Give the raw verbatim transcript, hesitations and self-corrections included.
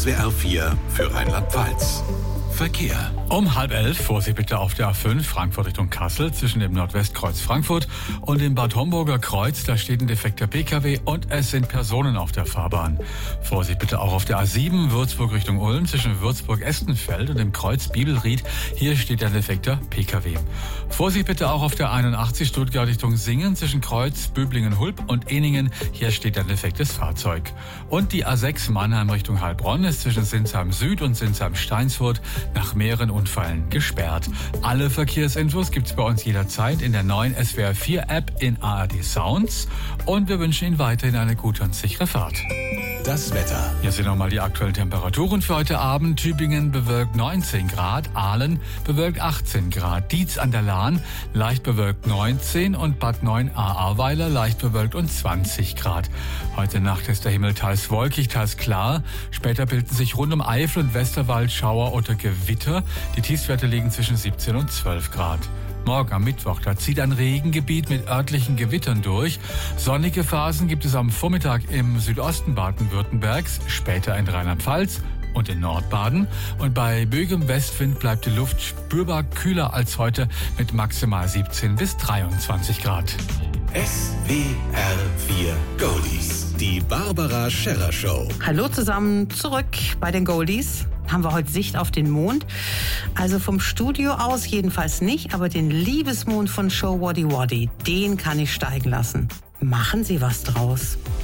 S W R vier für Rheinland-Pfalz. Verkehr. Um halb elf, Vorsicht bitte auf der A fünf, Frankfurt Richtung Kassel, zwischen dem Nordwestkreuz Frankfurt und dem Bad Homburger Kreuz. Da steht ein defekter P K W und es sind Personen auf der Fahrbahn. Vorsicht bitte auch auf der A sieben, Würzburg Richtung Ulm, zwischen Würzburg-Estenfeld und dem Kreuz Bibelried. Hier steht ein defekter P K W. Vorsicht bitte auch auf der einundachtzig, Stuttgart Richtung Singen, zwischen Kreuz Böblingen-Hulb und Eningen. Hier steht ein defektes Fahrzeug. Und die A sechs, Mannheim Richtung Heilbronn, ist zwischen Sinsheim Süd und Sinsheim Steinsfurt nach mehreren Unfällen gesperrt. Alle Verkehrsinfos gibt's bei uns jederzeit in der neuen S W R vier App in A R D Sounds. Und wir wünschen Ihnen weiterhin eine gute und sichere Fahrt. Das Wetter. Hier sind nochmal die aktuellen Temperaturen für heute Abend. Tübingen bewölkt neunzehn Grad, Aalen bewölkt achtzehn Grad, Dietz an der Lahn leicht bewölkt neunzehn und Bad Neuenahr-Ahrweiler leicht bewölkt und zwanzig Grad. Heute Nacht ist der Himmel teils wolkig, teils klar. Später bilden sich rund um Eifel und Westerwald Schauer oder Gewitter. Die Tiefstwerte liegen zwischen siebzehn und zwölf Grad. Morgen am Mittwoch, da zieht ein Regengebiet mit örtlichen Gewittern durch. Sonnige Phasen gibt es am Vormittag im Südosten Baden-Württembergs, später in Rheinland-Pfalz und in Nordbaden. Und bei böigem Westwind bleibt die Luft spürbar kühler als heute mit maximal siebzehn bis dreiundzwanzig Grad. S W R vier Goldies. Die Barbara Scherrer Show. Hallo zusammen, zurück bei den Goldies. Haben wir heute Sicht auf den Mond. Also vom Studio aus jedenfalls nicht, aber den Liebesmond von Show Waddy Waddy, den kann ich steigen lassen. Machen Sie was draus.